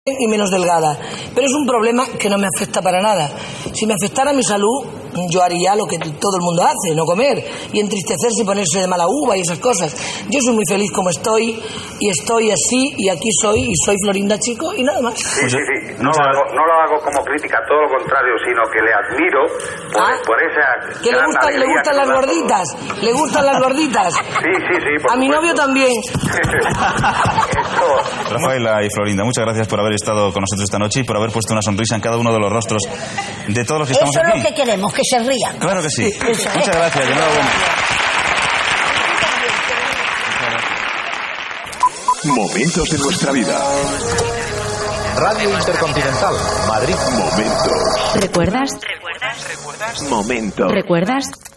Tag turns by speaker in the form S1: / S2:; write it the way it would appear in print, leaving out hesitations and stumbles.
S1: y menos delgada, pero es un problema que no me afecta para nada. Si me afectara mi salud, yo haría lo que todo el mundo hace, no comer y entristecerse y ponerse de mala uva y esas cosas. Yo soy muy feliz como estoy y estoy así y aquí soy y soy Florinda Chico y nada más.
S2: Sí. No lo hago como crítica, todo lo contrario, sino que le admiro por esa...
S1: ¿Que le gustan las gorditas? ¿Le gustan las gorditas?
S2: Sí.
S1: A mi novio también.
S3: Rafaela y Florinda, muchas gracias por haber estado con nosotros esta noche y por haber puesto una sonrisa en cada uno de los rostros de todos los que estamos aquí.
S4: Eso es lo que queremos, que se rían.
S3: Claro que sí. Muchas gracias, de nuevo.
S5: Momentos de nuestra vida.
S6: Radio Intercontinental, Madrid.
S5: Momentos.
S7: ¿Recuerdas?
S5: Momentos.
S7: ¿Recuerdas?